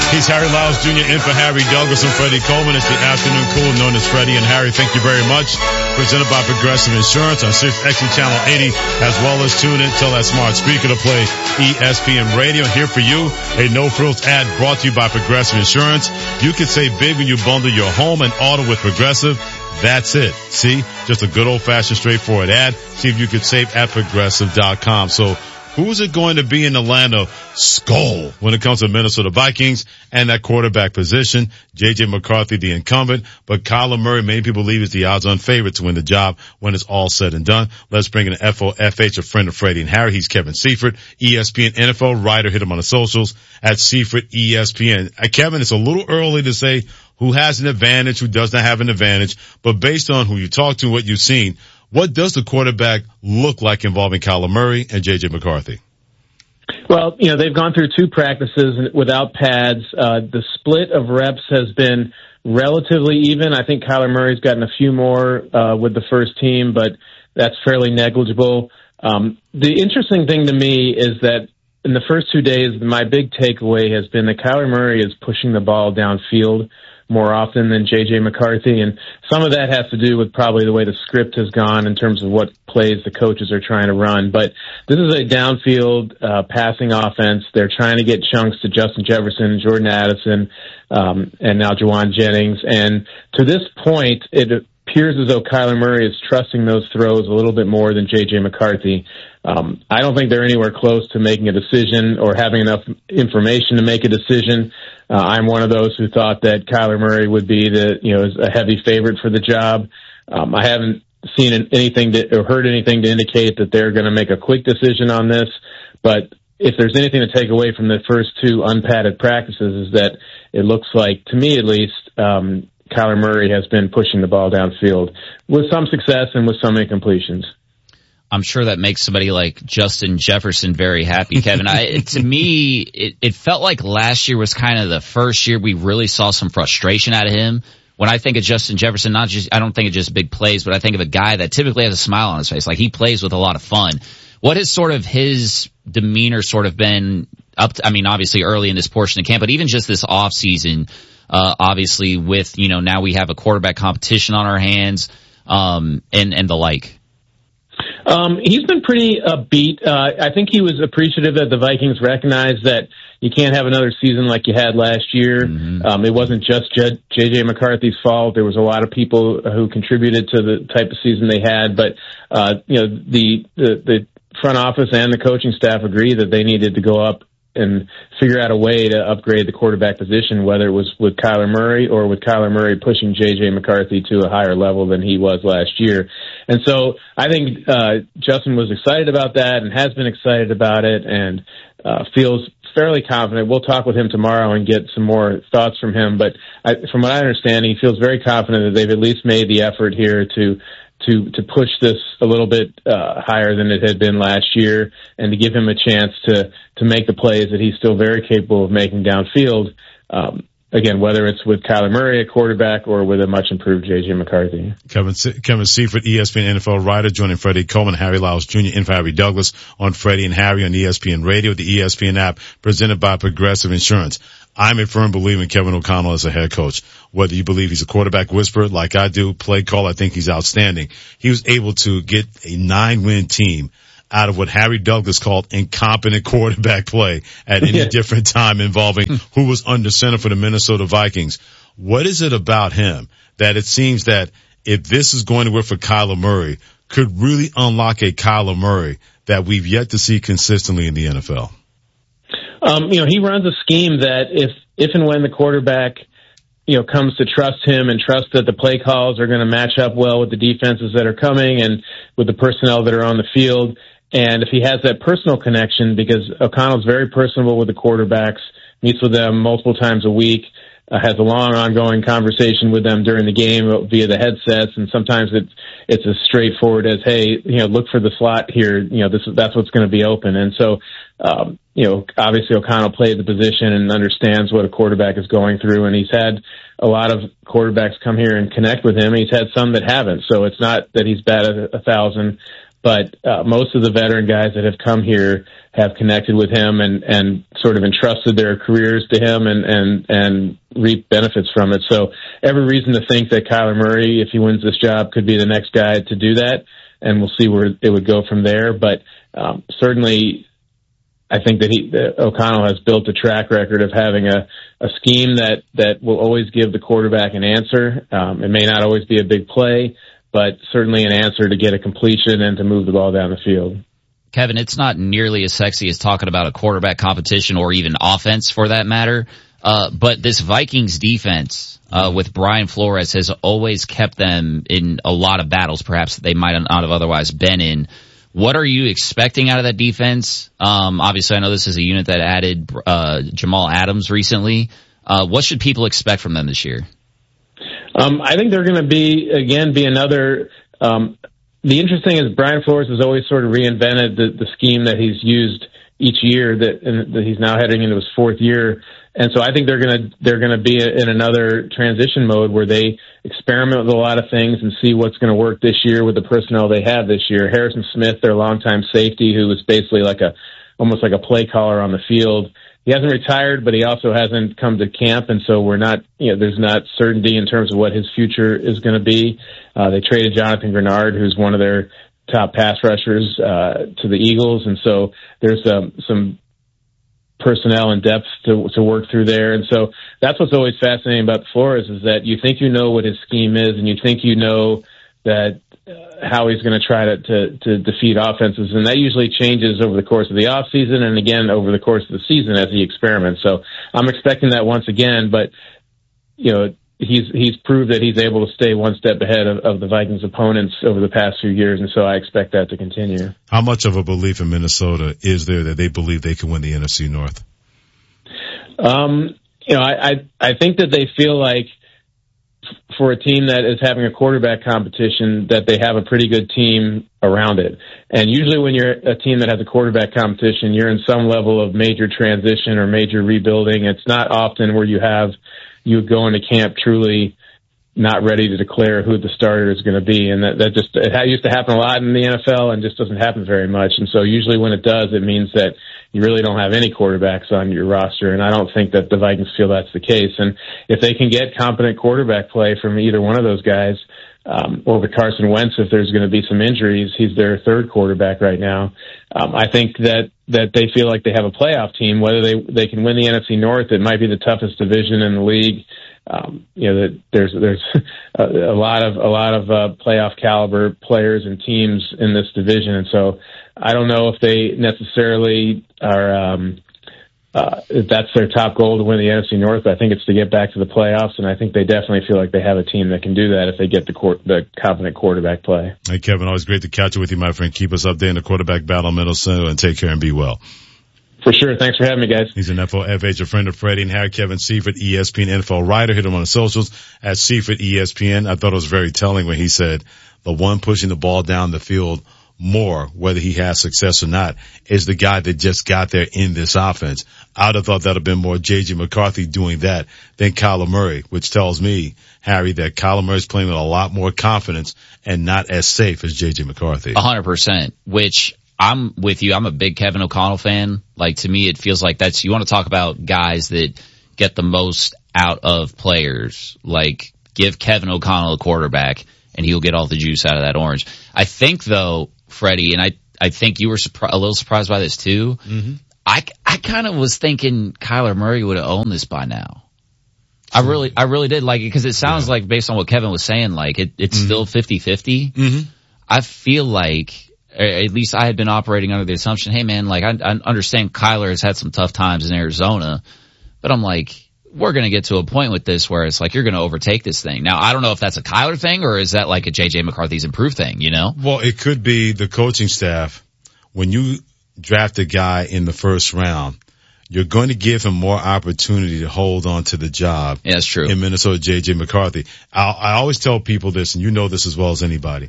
He's Harry Lyles Jr. in for Harry Douglas and Freddie Coleman. It's the afternoon cool known as Freddie and Harry. Thank you very much. Presented by Progressive Insurance on 6XE Channel 80, as well as tune in. Tell that smart speaker to play ESPN Radio. Here for you, a no-frills ad brought to you by Progressive Insurance. You can save big when you bundle your home and auto with Progressive. That's it. See? Just a good old-fashioned straightforward ad. See if you could save at Progressive.com. So, who's it going to be in Atlanta? Skull when it comes to Minnesota Vikings and that quarterback position. J.J. McCarthy, the incumbent, but Kyler Murray, many people believe, is the odds-on favorite to win the job when it's all said and done. Let's bring in FOFH, a friend of Freddie and Harry. He's Kevin Seifert, ESPN NFL writer. Hit him on the socials at Seifert ESPN. Kevin, it's a little early to say who has an advantage, who does not have an advantage, but based on who you talk to, what you've seen, what does the quarterback look like involving Kyler Murray and J.J. McCarthy? Well, they've gone through 2 practices without pads. The split of reps has been relatively even. I think Kyler Murray's gotten a few more with the first team, but that's fairly negligible. The interesting thing to me is that in the first 2 days, my big takeaway has been that Kyler Murray is pushing the ball downfield more often than J.J. McCarthy, and some of that has to do with probably the way the script has gone in terms of what plays the coaches are trying to run. But this is a downfield passing offense. They're trying to get chunks to Justin Jefferson, Jordan Addison, and now Juwan Jennings. And to this point, it appears as though Kyler Murray is trusting those throws a little bit more than J.J. McCarthy. I don't think they're anywhere close to making a decision or having enough information to make a decision. I'm one of those who thought that Kyler Murray would be is a heavy favorite for the job. I haven't seen anything or heard anything to indicate that they're going to make a quick decision on this. But if there's anything to take away from the first 2 unpadded practices, is that it looks like, to me at least, Kyler Murray has been pushing the ball downfield with some success and with some incompletions. I'm sure that makes somebody like Justin Jefferson very happy, Kevin. To me, it felt like last year was kind of the first year we really saw some frustration out of him. When I think of Justin Jefferson, I don't think of just big plays, but I think of a guy that typically has a smile on his face. Like, he plays with a lot of fun. What has sort of his demeanor sort of been up to, obviously early in this portion of camp, but even just this off season, obviously with, now we have a quarterback competition on our hands, and the like. He's been pretty upbeat. I think he was appreciative that the Vikings recognized that you can't have another season like you had last year. Mm-hmm. It wasn't just J.J. McCarthy's fault. There was a lot of people who contributed to the type of season they had, but the front office and the coaching staff agree that they needed to go up and figure out a way to upgrade the quarterback position, whether it was with Kyler Murray or with Kyler Murray pushing J.J. McCarthy to a higher level than he was last year. And so I think Justin was excited about that and has been excited about it and feels fairly confident. We'll talk with him tomorrow and get some more thoughts from him. But from what I understand, he feels very confident that they've at least made the effort here to push this a little bit higher than it had been last year and to give him a chance to make the plays that he's still very capable of making downfield. Again, whether it's with Kyler Murray at quarterback or with a much improved J.J. McCarthy. Kevin Seifert, ESPN NFL writer, joining Freddie Coleman, Harry Lyles Jr. in for Harry Douglas on Freddie and Harry on ESPN Radio, the ESPN app, presented by Progressive Insurance. I'm a firm believer in Kevin O'Connell as a head coach. Whether you believe he's a quarterback whisperer like I do, play call, I think he's outstanding. He was able to get a 9-win team out of what Harry Douglas called incompetent quarterback play at any different time involving who was under center for the Minnesota Vikings. What is it about him that it seems that if this is going to work for Kyler Murray, could really unlock a Kyler Murray that we've yet to see consistently in the NFL? He runs a scheme that if and when the quarterback, comes to trust him and trust that the play calls are going to match up well with the defenses that are coming and with the personnel that are on the field. And if he has that personal connection, because O'Connell's very personable with the quarterbacks, meets with them multiple times a week, has a long ongoing conversation with them during the game via the headsets, and sometimes it's as straightforward as, hey, look for the slot here, that's what's going to be open. And so, obviously O'Connell played the position and understands what a quarterback is going through, and he's had a lot of quarterbacks come here and connect with him. He's had some that haven't, so it's not that he's batted 1,000, but most of the veteran guys that have come here have connected with him and sort of entrusted their careers to him and reap benefits from it. So every reason to think that Kyler Murray, if he wins this job, could be the next guy to do that, and we'll see where it would go from there. But certainly I think that O'Connell has built a track record of having a scheme that will always give the quarterback an answer. It may not always be a big play, but certainly an answer to get a completion and to move the ball down the field. Kevin, it's not nearly as sexy as talking about a quarterback competition or even offense for that matter. But this Vikings defense, with Brian Flores has always kept them in a lot of battles, perhaps they might not have otherwise been in. What are you expecting out of that defense? Obviously I know this is a unit that added, Jamal Adams recently. What should people expect from them this year? I think they're going to be another, the interesting is Brian Flores has always sort of reinvented the scheme that he's used each year that he's now heading into his fourth year. And so I think they're going to be in another transition mode where they experiment with a lot of things and see what's going to work this year with the personnel they have this year. Harrison Smith, their longtime safety, who was basically almost like a play caller on the field. He hasn't retired, but he also hasn't come to camp, and so there's not certainty in terms of what his future is going to be. They traded Jonathan Grenard, who's one of their top pass rushers, to the Eagles, and so there's some personnel and depth to work through there. And so that's what's always fascinating about Flores is that you think you know what his scheme is, and you think you know that how he's going to try to defeat offenses, and that usually changes over the course of the off season and again over the course of the season as he experiments. So I'm expecting that once again, but he's proved that he's able to stay one step ahead of the Vikings opponents over the past few years, and so I expect that to continue. How much of a belief in Minnesota is there that they believe they can win the NFC North? I think that they feel like for a team that is having a quarterback competition that they have a pretty good team around it. And usually when you're a team that has a quarterback competition, you're in some level of major transition or major rebuilding. It's not often where you go into camp truly not ready to declare who the starter is going to be. And that used to happen a lot in the NFL and just doesn't happen very much. And so usually when it does, it means that you really don't have any quarterbacks on your roster. And I don't think that the Vikings feel that's the case. And if they can get competent quarterback play from either one of those guys, or with Carson Wentz, if there's going to be some injuries, he's their third quarterback right now. I think that they feel like they have a playoff team, whether they can win the NFC North. It might be the toughest division in the league. That there's a lot of playoff caliber players and teams in this division, and so I don't know if they necessarily are. If that's their top goal to win the NFC North, I think it's to get back to the playoffs, and I think they definitely feel like they have a team that can do that if they get the competent quarterback play. Hey, Kevin, always great to catch up with you, my friend. Keep us updated in the quarterback battle in Minnesota, and take care and be well. For sure. Thanks for having me, guys. He's an FOFH, a friend of Freddie and Harry. Kevin Seifert, ESPN NFL writer. Hit him on the socials at Seifert ESPN. I thought it was very telling when he said the one pushing the ball down the field more, whether he has success or not, is the guy that just got there in this offense. I would have thought that would have been more J.J. McCarthy doing that than Kyler Murray, which tells me, Harry, that Kyler Murray is playing with a lot more confidence and not as safe as J.J. McCarthy. 100%, which I'm with you. I'm a big Kevin O'Connell fan. Like, to me, it feels like you want to talk about guys that get the most out of players. Like, give Kevin O'Connell a quarterback and he'll get all the juice out of that orange. I think though, Freddie, and I think you were a little surprised by this too. Mm-hmm. I kind of was thinking Kyler Murray would have owned this by now. I really did, like, because it sounds like, based on what Kevin was saying, like it's still 50-50. Mm-hmm. I feel like, at least I had been operating under the assumption, hey man, like I understand Kyler has had some tough times in Arizona, but I'm like, we're going to get to a point with this where it's like you're going to overtake this thing. Now, I don't know if that's a Kyler thing or is that like a J.J. McCarthy's improved thing, you know? Well, it could be the coaching staff. When you draft a guy in the first round, you're going to give him more opportunity to hold on to the job. Yeah, that's true. In Minnesota, J.J. McCarthy. I always tell people this, and you know this as well as anybody.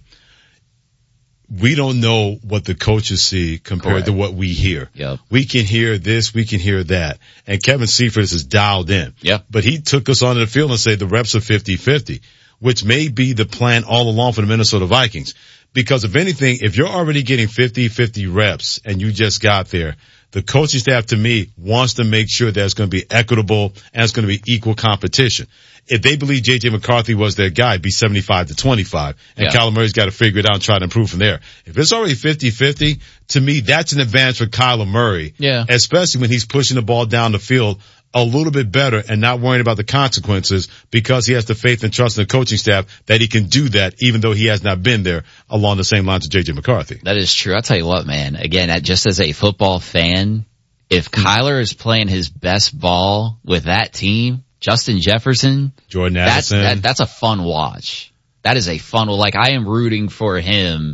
We don't know what the coaches see compared to what we hear. Yep. We can hear this, we can hear that. And Kevin Seifert is dialed in. Yep. But he took us onto the field and said the reps are 50-50, which may be the plan all along for the Minnesota Vikings. Because if anything, if you're already getting 50-50 reps and you just got there, the coaching staff, to me, wants to make sure that it's going to be equitable and it's going to be equal competition. If they believe J.J. McCarthy was their guy, it'd be 75-25. And Kyler Murray's got to figure it out and try to improve from there. If it's already 50-50, to me, that's an advantage for Kyler Murray. Yeah. Especially when he's pushing the ball down the field a little bit better and not worrying about the consequences because he has the faith and trust in the coaching staff that he can do that even though he has not been there along the same lines as J.J. McCarthy. That is true. I'll tell you what, man. Again, just as a football fan, if Kyler is playing his best ball with that team, Justin Jefferson, Jordan Addison, that's a fun watch. That is a fun, like I am rooting for him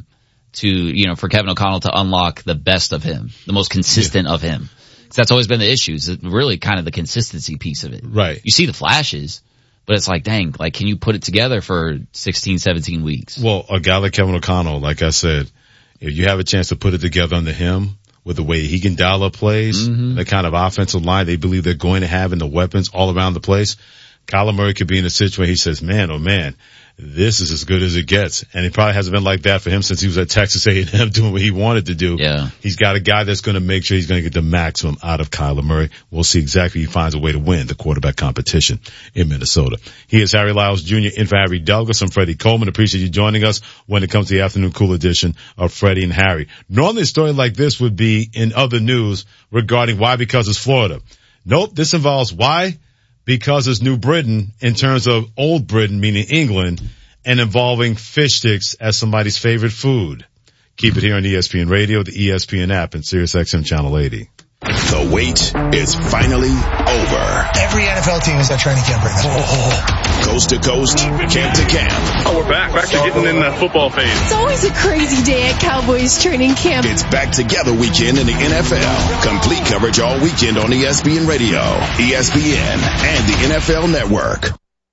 to, for Kevin O'Connell to unlock the best of him, the most consistent of him. That's always been the issue. It's really kind of the consistency piece of it. Right. You see the flashes, but it's like, dang, like, can you put it together for 16, 17 weeks? Well, a guy like Kevin O'Connell, like I said, if you have a chance to put it together under him with the way he can dial up plays, the kind of offensive line they believe they're going to have and the weapons all around the place, Kyler Murray could be in a situation where he says, man, oh man, this is as good as it gets. And it probably hasn't been like that for him since he was at Texas A&M doing what he wanted to do. Yeah. He's got a guy that's going to make sure he's going to get the maximum out of Kyler Murray. We'll see exactly if he finds a way to win the quarterback competition in Minnesota. He is Harry Lyles Jr. in for Harry Douglas. I'm Freddie Coleman. Appreciate you joining us when it comes to the afternoon cool edition of Freddie and Harry. Normally a story like this would be in other news regarding why, because it's Florida. Nope, this involves why, because it's New Britain in terms of Old Britain, meaning England, and involving fish sticks as somebody's favorite food. Keep it here on ESPN Radio, the ESPN app, and SiriusXM Channel 80. The wait is finally over. Every NFL team is at training camp right now. Coast to coast, camp to camp. Oh, we're back to getting in the football phase. It's always a crazy day at Cowboys training camp. It's back together weekend in the NFL. Complete coverage all weekend on ESPN Radio, ESPN, and the NFL Network.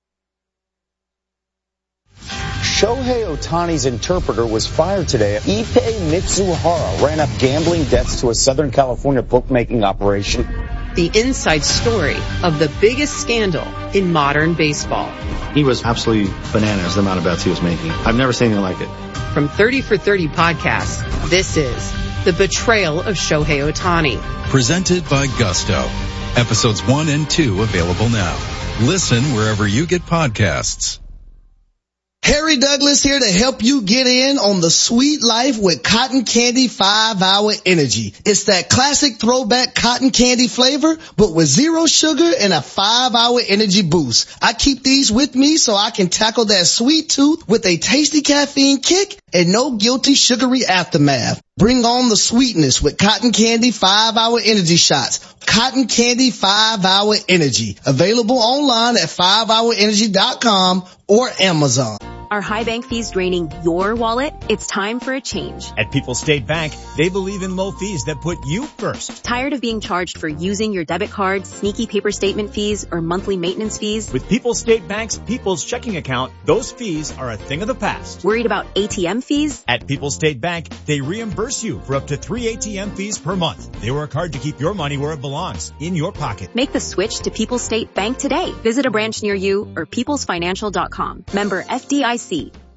Shohei Ohtani's interpreter was fired today. Ippei Mitsuhara ran up gambling debts to a Southern California bookmaking operation. The inside story of the biggest scandal in modern baseball. He was absolutely bananas, the amount of bets he was making. I've never seen anything like it. From 30 for 30 podcasts, this is The Betrayal of Shohei Ohtani. Presented by Gusto. Episodes 1 and 2 available now. Listen wherever you get podcasts. Harry Douglas here to help you get in on the sweet life with Cotton Candy 5-Hour Energy. It's that classic throwback cotton candy flavor, but with zero sugar and a 5-hour energy boost. I keep these with me so I can tackle that sweet tooth with a tasty caffeine kick and no guilty sugary aftermath. Bring on the sweetness with Cotton Candy 5-Hour Energy Shots. Cotton Candy 5-Hour Energy. Available online at 5hourenergy.com or Amazon. Are high bank fees draining your wallet? It's time for a change. At People's State Bank, they believe in low fees that put you first. Tired of being charged for using your debit card, sneaky paper statement fees, or monthly maintenance fees? With People's State Bank's People's Checking Account, those fees are a thing of the past. Worried about ATM fees? At People's State Bank, they reimburse you for up to 3 ATM fees per month. They work hard to keep your money where it belongs, in your pocket. Make the switch to People's State Bank today. Visit a branch near you or peoplesfinancial.com. Member FDIC.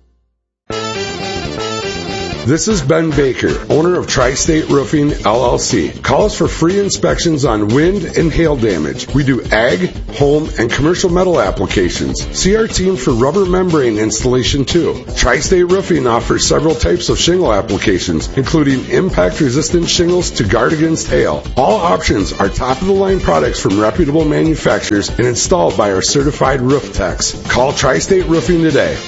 This is Ben Baker, owner of Tri-State Roofing, LLC. Call us for free inspections on wind and hail damage. We do ag, home, and commercial metal applications. See our team for rubber membrane installation too. Tri-State Roofing offers several types of shingle applications, including impact-resistant shingles to guard against hail. All options are top-of-the-line products from reputable manufacturers and installed by our certified roof techs. Call Tri-State Roofing today.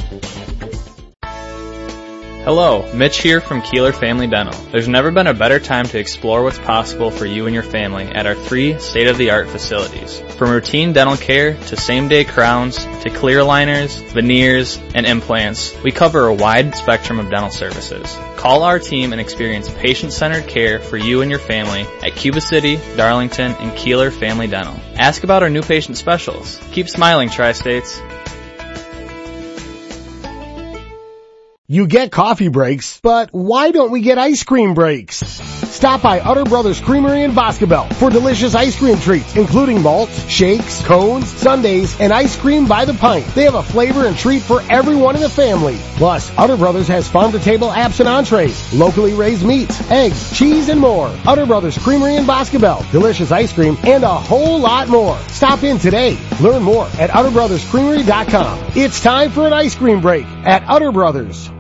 Hello, Mitch here from Keeler Family Dental. There's never been a better time to explore what's possible for you and your family at our 3 state-of-the-art facilities. From routine dental care to same-day crowns to clear aligners, veneers, and implants, we cover a wide spectrum of dental services. Call our team and experience patient-centered care for you and your family at Cuba City, Darlington, and Keeler Family Dental. Ask about our new patient specials. Keep smiling, Tri-States. You get coffee breaks, but why don't we get ice cream breaks? Stop by Utter Brothers Creamery in Boscobel for delicious ice cream treats, including malts, shakes, cones, sundaes, and ice cream by the pint. They have a flavor and treat for everyone in the family. Plus, Utter Brothers has farm-to-table apps and entrees, locally raised meats, eggs, cheese, and more. Utter Brothers Creamery in Boscobel, delicious ice cream, and a whole lot more. Stop in today. Learn more at UtterBrothersCreamery.com. It's time for an ice cream break at Utter Brothers.